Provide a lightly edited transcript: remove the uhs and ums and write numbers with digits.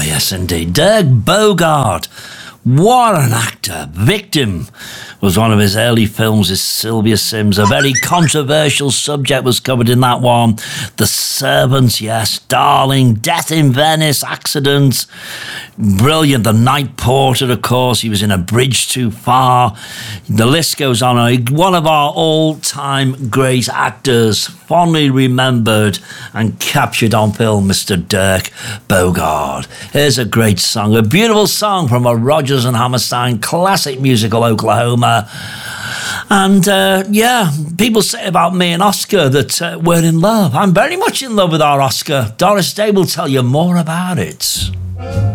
yes, indeed. Dirk Bogarde. What an actor. Victim was one of his early films with Sylvia Sims. A very controversial subject was covered in that one. The Servants, yes. Darling, Death in Venice, Accidents. Brilliant. The Night Porter, of course. He was in A Bridge Too Far. The list goes on. One of our all-time great actors, fondly remembered and captured on film, Mr. Dirk Bogarde. Here's a great song, a beautiful song from a Rodgers and Hammerstein classic musical, Oklahoma. And people say about me and Oscar that we're in love. I'm very much in love with our Oscar. Doris Day will tell you more about it.